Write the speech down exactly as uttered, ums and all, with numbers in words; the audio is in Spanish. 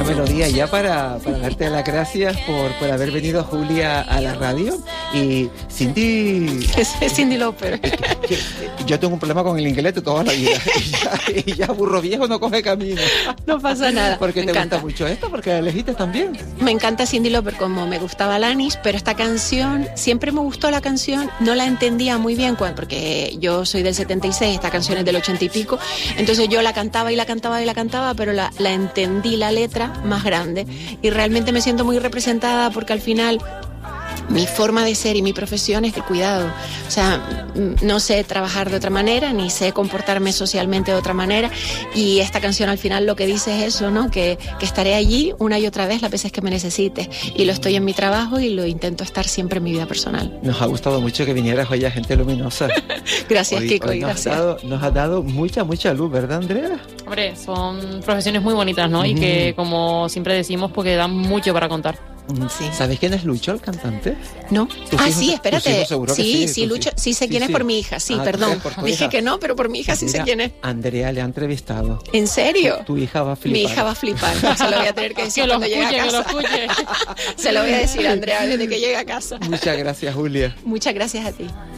melodía ya para, para darte las gracias por, por haber venido, Julia, a la radio. Y Cindy... Es, es Cindy Lauper. Yo tengo un problema con el inglés de toda la vida. Y ya, y ya burro viejo no coge camino. No pasa nada. ¿Por qué te encanta. gusta mucho esto? Porque la elegiste también. Me encanta Cindy Lauper como me gustaba Alanis, pero esta canción, siempre me gustó la canción, no la entendía muy bien, porque yo soy del setenta y seis, esta canción es del ochenta y pico, entonces yo la cantaba y la cantaba y la cantaba, pero la, la entendí la letra más grande y realmente me siento muy representada porque al final mi forma de ser y mi profesión es de cuidado. O sea, no sé trabajar de otra manera, ni sé comportarme socialmente de otra manera. Y esta canción al final lo que dice es eso, ¿no? Que, que estaré allí una y otra vez las veces que me necesites. Y lo estoy en mi trabajo y lo intento estar siempre en mi vida personal. Nos ha gustado mucho que vinieras hoy a Gente Luminosa. Gracias, hoy, Kiko, hoy y nos gracias. Ha dado, nos ha dado mucha, mucha luz, ¿verdad, Andrea? Hombre, son profesiones muy bonitas, ¿no? Mm. Y que, como siempre decimos, porque dan mucho para contar. Sí. ¿Sabes quién es Lucho, el cantante? No. Ah, hijos, sí, espérate. Sí, sí, sí, Lucho, sí sé sí, quién sí. es por mi hija, sí, ah, perdón. Dije hija. que no, pero por mi hija sí Mira, sé quién es. Andrea le ha entrevistado. ¿En serio? Tu, tu hija va a flipar. Mi hija va a flipar. Se lo voy a tener que decir que cuando lo llegue escuche, a casa. Que lo escuche. Se lo voy a decir a Andrea desde que llegue a casa. Muchas gracias, Julia. Muchas gracias a ti.